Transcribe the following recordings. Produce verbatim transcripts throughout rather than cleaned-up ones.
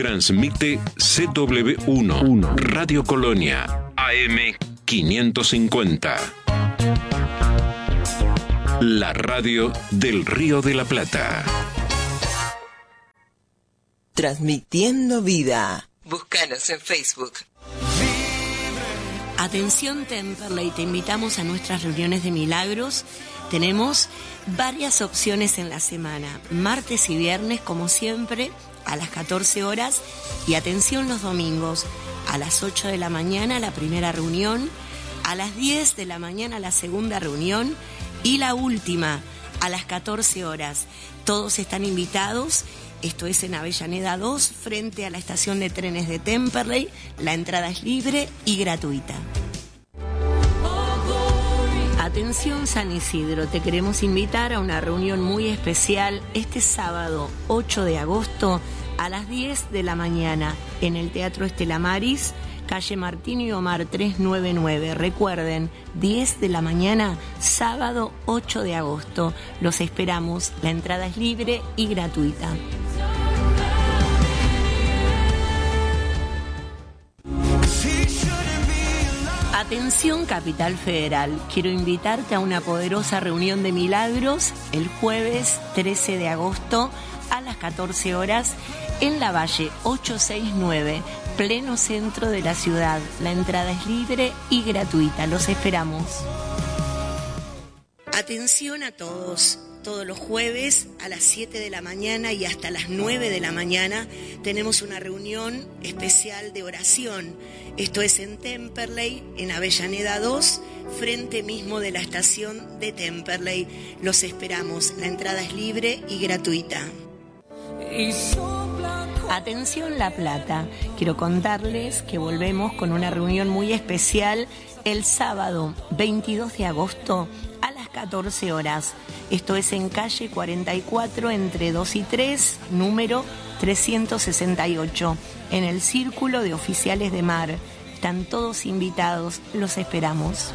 Transmite C W uno, Radio Colonia, A M quinientos cincuenta. La radio del Río de la Plata. Transmitiendo vida. Búscanos en Facebook. Atención Temperley, te invitamos a nuestras reuniones de milagros. Tenemos varias opciones en la semana, martes y viernes como siempre a las catorce horas, y atención los domingos a las ocho de la mañana la primera reunión, a las diez de la mañana la segunda reunión y la última a las catorce horas. Todos están invitados. Esto es en Avellaneda dos, frente a la estación de trenes de Temperley. La entrada es libre y gratuita. Atención San Isidro, te queremos invitar a una reunión muy especial este sábado ocho de agosto a las diez de la mañana en el Teatro Estela Maris, calle Martín y Omar trescientos noventa y nueve. Recuerden, diez de la mañana, sábado ocho de agosto. Los esperamos, la entrada es libre y gratuita. Atención Capital Federal, quiero invitarte a una poderosa reunión de milagros el jueves trece de agosto a las catorce horas en la Valle ochocientos sesenta y nueve, pleno centro de la ciudad. La entrada es libre y gratuita, los esperamos. Atención a todos. Todos los jueves a las siete de la mañana y hasta las nueve de la mañana tenemos una reunión especial de oración. Esto es en Temperley, en Avellaneda dos, frente mismo de la estación de Temperley. Los esperamos. La entrada es libre y gratuita. Atención La Plata. Quiero contarles que volvemos con una reunión muy especial el sábado veintidós de agosto a las catorce horas. Esto es en calle cuarenta y cuatro entre dos y tres, número trescientos sesenta y ocho, en el Círculo de Oficiales de Mar. Están todos invitados, los esperamos.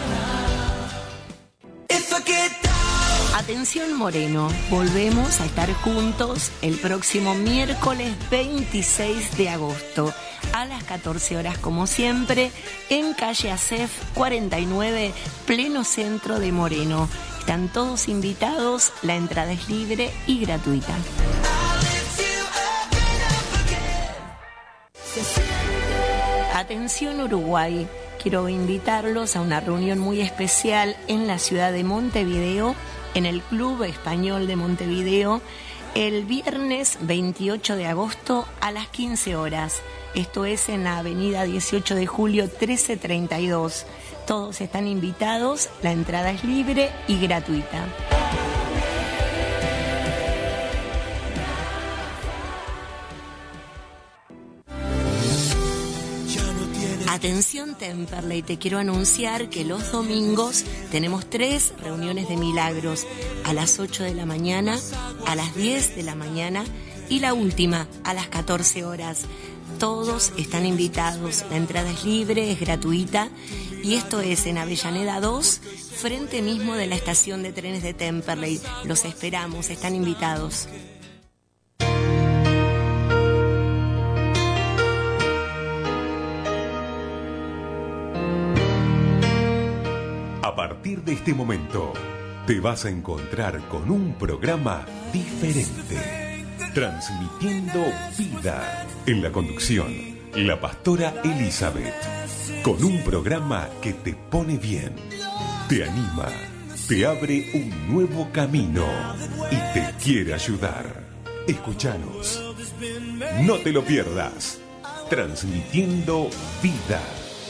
Atención Moreno, volvemos a estar juntos el próximo miércoles veintiséis de agosto a las catorce horas como siempre en calle Acef cuarenta y nueve, pleno centro de Moreno. Están todos invitados, la entrada es libre y gratuita. Atención Uruguay, quiero invitarlos a una reunión muy especial en la ciudad de Montevideo, en el Club Español de Montevideo, el viernes veintiocho de agosto a las quince horas. Esto es en la avenida dieciocho de julio trece treinta y dos. Todos están invitados, la entrada es libre y gratuita. Atención Temperley, te quiero anunciar que los domingos tenemos tres reuniones de milagros, a las ocho de la mañana, a las diez de la mañana y la última a las catorce horas. Todos están invitados, la entrada es libre, es gratuita y esto es en Avellaneda dos, frente mismo de la estación de trenes de Temperley. Los esperamos, están invitados. A partir de este momento, te vas a encontrar con un programa diferente, transmitiendo vida. En la conducción, la pastora Elizabeth, con un programa que te pone bien, te anima, te abre un nuevo camino y te quiere ayudar. Escúchanos, no te lo pierdas, transmitiendo vida.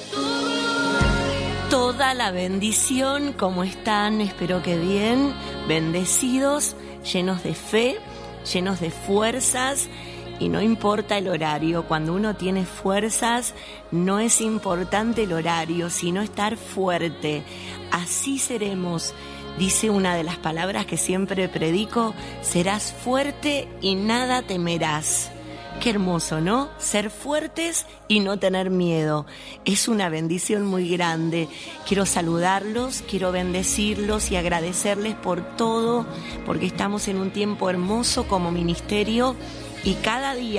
Toda la bendición, ¿cómo están? Espero que bien, bendecidos, llenos de fe, llenos de fuerzas, y no importa el horario. Cuando uno tiene fuerzas, no es importante el horario, sino estar fuerte. Así seremos, dice una de las palabras que siempre predico, serás fuerte y nada temerás. Qué hermoso, ¿no? Ser fuertes y no tener miedo. Es una bendición muy grande. Quiero saludarlos, quiero bendecirlos y agradecerles por todo, porque estamos en un tiempo hermoso como ministerio y cada día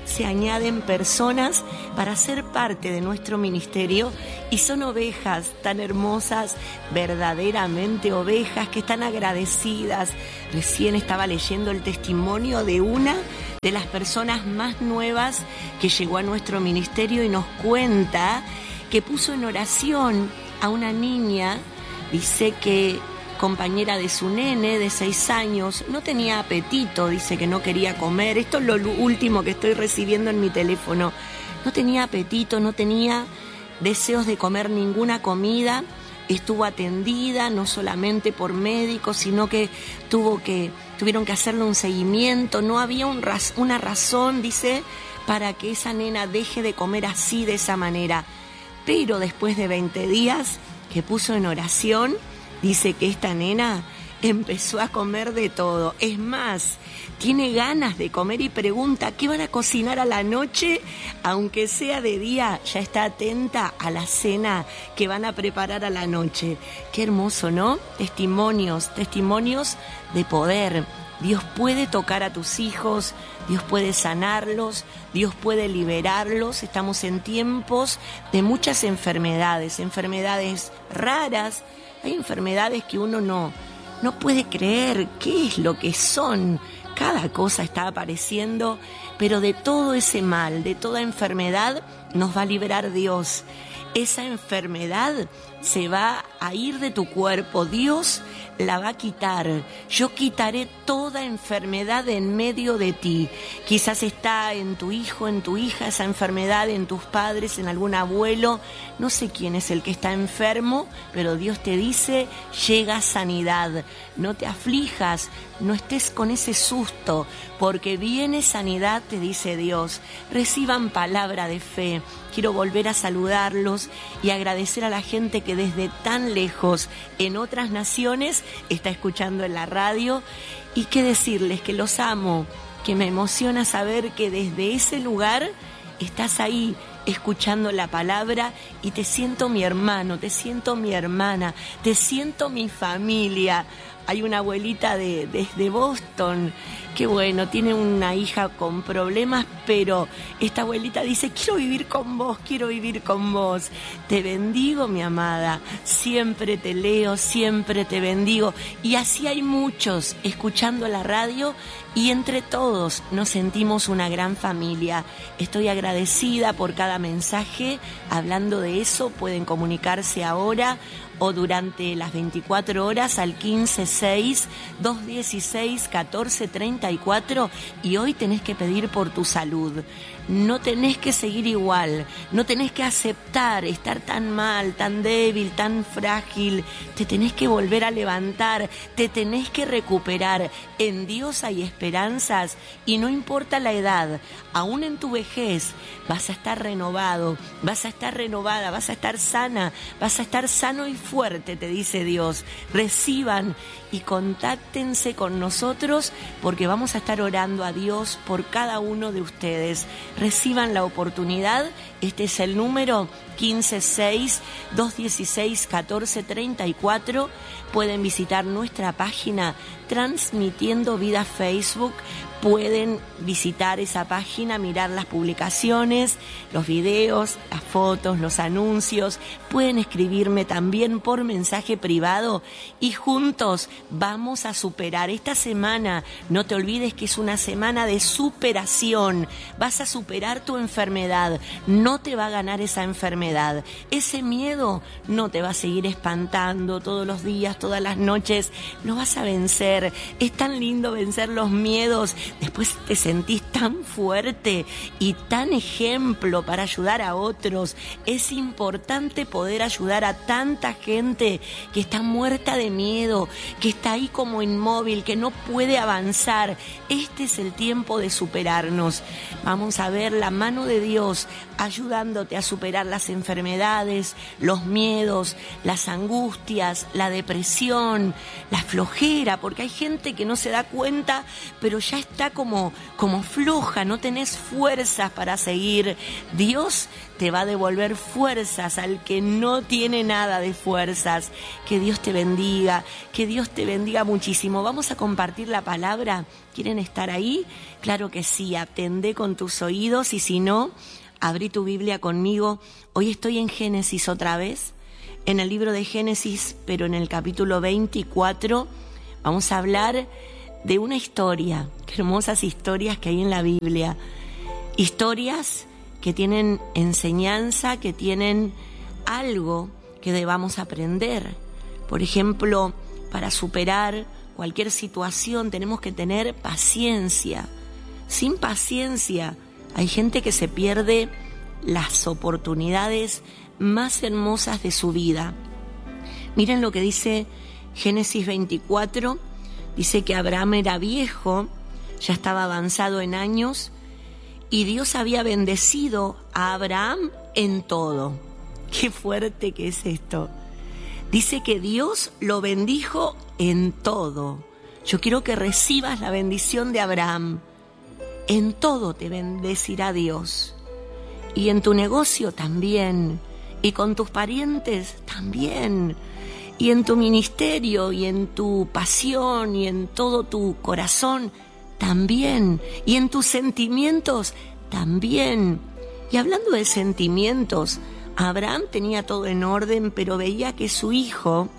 se añaden personas para ser parte de nuestro ministerio y son ovejas tan hermosas, verdaderamente ovejas que están agradecidas. Recién estaba leyendo el testimonio de una de las personas más nuevas que llegó a nuestro ministerio y nos cuenta que puso en oración a una niña, dice que compañera de su nene de seis años, no tenía apetito, dice que no quería comer, esto es lo último que estoy recibiendo en mi teléfono, no tenía apetito, no tenía deseos de comer ninguna comida, estuvo atendida no solamente por médicos, sino que tuvo que, tuvieron que hacerle un seguimiento, no había un raz, una razón, dice, para que esa nena deje de comer así, de esa manera, pero después de veinte días que puso en oración, dice que esta nena empezó a comer de todo. Es más, tiene ganas de comer y pregunta qué van a cocinar a la noche, aunque sea de día, ya está atenta a la cena que van a preparar a la noche. Qué hermoso, ¿no? Testimonios, testimonios de poder. Dios puede tocar a tus hijos, Dios puede sanarlos, Dios puede liberarlos. Estamos en tiempos de muchas enfermedades, enfermedades raras. Hay enfermedades que uno no, no puede creer qué es lo que son. Cada cosa está apareciendo, pero de todo ese mal, de toda enfermedad, nos va a liberar Dios. Esa enfermedad se va a ir de tu cuerpo, Dios la va a quitar. Yo quitaré toda enfermedad en medio de ti. Quizás está en tu hijo, en tu hija, esa enfermedad, en tus padres, en algún abuelo. No sé quién es el que está enfermo, pero Dios te dice, llega sanidad. No te aflijas, no estés con ese susto, porque viene sanidad, te dice Dios. Reciban palabra de fe. Quiero volver a saludarlos y agradecer a la gente que desde tan lejos, en otras naciones, está escuchando en la radio, y que decirles que los amo, que me emociona saber que desde ese lugar estás ahí escuchando la palabra y te siento mi hermano, te siento mi hermana, te siento mi familia. Hay una abuelita de, desde Boston, que bueno, tiene una hija con problemas, pero esta abuelita dice, quiero vivir con vos, quiero vivir con vos. Te bendigo, mi amada, siempre te leo, siempre te bendigo. Y así hay muchos escuchando la radio y entre todos nos sentimos una gran familia. Estoy agradecida por cada mensaje. Hablando de eso, pueden comunicarse ahora o durante las veinticuatro horas al quince seis, dos dieciséis, catorce treinta y cuatro, y hoy tenés que pedir por tu salud. No tenés que seguir igual, no tenés que aceptar estar tan mal, tan débil, tan frágil. Te tenés que volver a levantar, te tenés que recuperar. En Dios hay esperanzas y no importa la edad, aún en tu vejez vas a estar renovado, vas a estar renovada, vas a estar sana, vas a estar sano y fuerte, te dice Dios. Reciban y contáctense con nosotros porque vamos a estar orando a Dios por cada uno de ustedes. Reciban la oportunidad. Este es el número quince seis, dos dieciséis, catorce treinta y cuatro. Pueden visitar nuestra página Transmitiendo Vida Facebook. Pueden visitar esa página, mirar las publicaciones, los videos, las fotos, los anuncios. Pueden escribirme también por mensaje privado y juntos vamos a superar esta semana. No te olvides que es una semana de superación. Vas a superar tu enfermedad. No te va a ganar esa enfermedad. Ese miedo no te va a seguir espantando todos los días, todas las noches. Lo vas a vencer. Es tan lindo vencer los miedos. Después te sentís tan fuerte y tan ejemplo para ayudar a otros. Es importante poder ayudar a tanta gente que está muerta de miedo, que está ahí como inmóvil, que no puede avanzar. Este es el tiempo de superarnos. Vamos a ver la mano de Dios ayudándote a superar las enfermedades. enfermedades, los miedos, las angustias, la depresión, la flojera, porque hay gente que no se da cuenta, pero ya está como, como floja, no tenés fuerzas para seguir. Dios te va a devolver fuerzas al que no tiene nada de fuerzas. Que Dios te bendiga, que Dios te bendiga muchísimo. Vamos a compartir la palabra. ¿Quieren estar ahí? Claro que sí, atendé con tus oídos y si no, abrí tu Biblia conmigo. Hoy estoy en Génesis otra vez, en el libro de Génesis, pero en el capítulo veinticuatro vamos a hablar de una historia, qué hermosas historias que hay en la Biblia. Historias que tienen enseñanza, que tienen algo que debamos aprender. Por ejemplo, para superar cualquier situación tenemos que tener paciencia. Sin paciencia hay gente que se pierde las oportunidades más hermosas de su vida. Miren lo que dice Génesis veinticuatro. Dice que Abraham era viejo, ya estaba avanzado en años, y Dios había bendecido a Abraham en todo. Qué fuerte que es esto. Dice que Dios lo bendijo en todo. Yo quiero que recibas la bendición de Abraham. En todo te bendecirá Dios. Y en tu negocio también. Y con tus parientes también. Y en tu ministerio, y en tu pasión, y en todo tu corazón también. Y en tus sentimientos también. Y hablando de sentimientos, Abraham tenía todo en orden, pero veía que su hijo,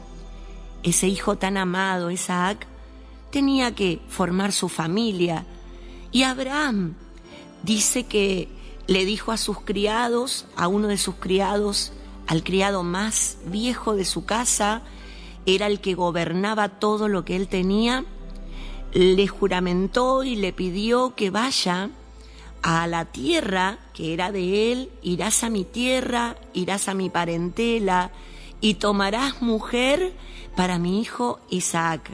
ese hijo tan amado, Isaac, tenía que formar su familia. Y Abraham dice que le dijo a sus criados, a uno de sus criados, al criado más viejo de su casa, era el que gobernaba todo lo que él tenía, le juramentó y le pidió que vaya a la tierra que era de él, irás a mi tierra, irás a mi parentela y tomarás mujer para mi hijo Isaac.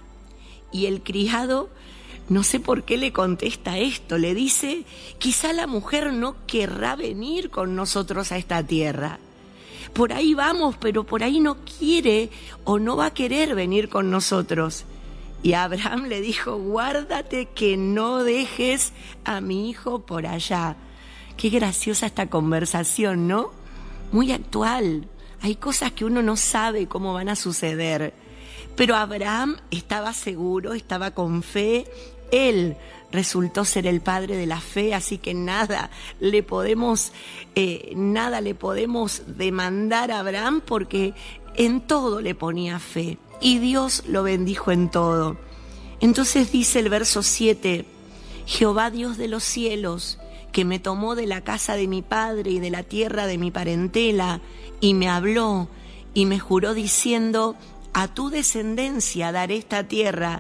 Y el criado, no sé por qué le contesta esto, le dice, quizá la mujer no querrá venir con nosotros a esta tierra. Por ahí vamos, pero por ahí no quiere o no va a querer venir con nosotros. Y Abraham le dijo, guárdate que no dejes a mi hijo por allá. Qué graciosa esta conversación, ¿no? Muy actual. Hay cosas que uno no sabe cómo van a suceder. Pero Abraham estaba seguro, estaba con fe. Él resultó ser el padre de la fe, así que nada le podemos, eh, nada le podemos demandar a Abraham porque en todo le ponía fe. Y Dios lo bendijo en todo. Entonces dice el verso siete, Jehová Dios de los cielos, que me tomó de la casa de mi padre y de la tierra de mi parentela, y me habló y me juró diciendo, a tu descendencia daré esta tierra,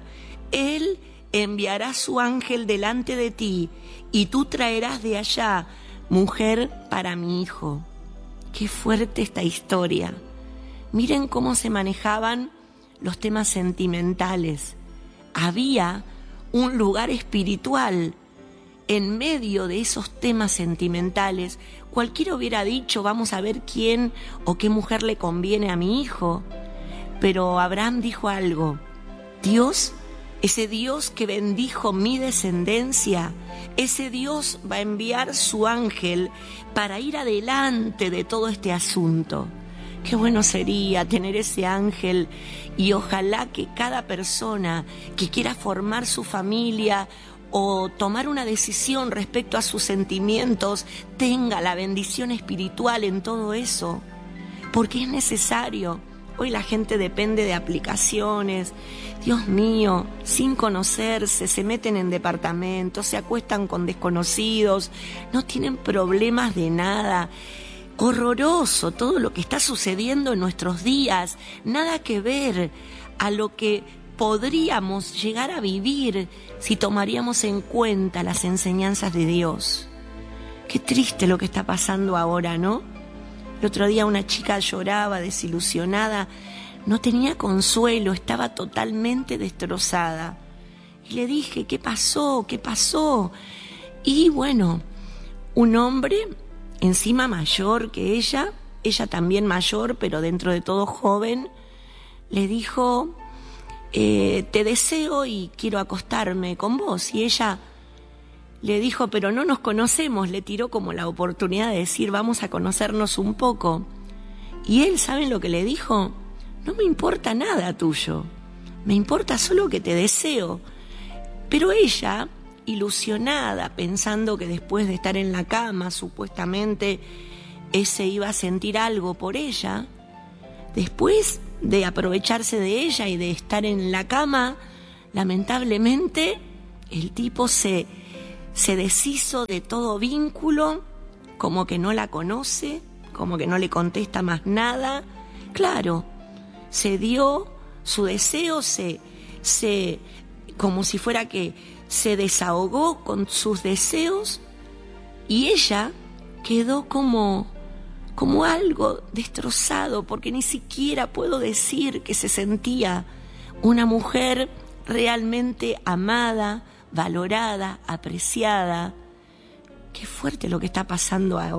él enviará su ángel delante de ti, y tú traerás de allá mujer para mi hijo. Qué fuerte esta historia. Miren cómo se manejaban los temas sentimentales. Había un lugar espiritual en medio de esos temas sentimentales. Cualquiera hubiera dicho, vamos a ver quién o qué mujer le conviene a mi hijo. Pero Abraham dijo algo. Dios, ese Dios que bendijo mi descendencia, ese Dios va a enviar su ángel para ir adelante de todo este asunto. Qué bueno sería tener ese ángel y ojalá que cada persona que quiera formar su familia o tomar una decisión respecto a sus sentimientos tenga la bendición espiritual en todo eso, porque es necesario. Hoy la gente depende de aplicaciones, Dios mío, sin conocerse, se meten en departamentos, se acuestan con desconocidos, no tienen problemas de nada. Horroroso todo lo que está sucediendo en nuestros días, nada que ver a lo que podríamos llegar a vivir si tomaríamos en cuenta las enseñanzas de Dios. Qué triste lo que está pasando ahora, ¿no? El otro día una chica lloraba, desilusionada, no tenía consuelo, estaba totalmente destrozada. Y le dije, ¿qué pasó? ¿Qué pasó? Y bueno, un hombre encima mayor que ella, ella también mayor, pero dentro de todo joven, le dijo, eh, te deseo y quiero acostarme con vos. Y ella le dijo, pero no nos conocemos, le tiró como la oportunidad de decir, vamos a conocernos un poco. Y él, ¿saben lo que le dijo? No me importa nada tuyo, me importa solo que te deseo. Pero ella, ilusionada, pensando que después de estar en la cama, supuestamente, ese iba a sentir algo por ella, después de aprovecharse de ella y de estar en la cama, lamentablemente, el tipo se, se deshizo de todo vínculo, como que no la conoce, como que no le contesta más nada. Claro, se dio su deseo, se, se, como si fuera que se desahogó con sus deseos y ella quedó como, como algo destrozado, porque ni siquiera puedo decir que se sentía una mujer realmente amada, valorada, apreciada. Qué fuerte lo que está pasando ahora.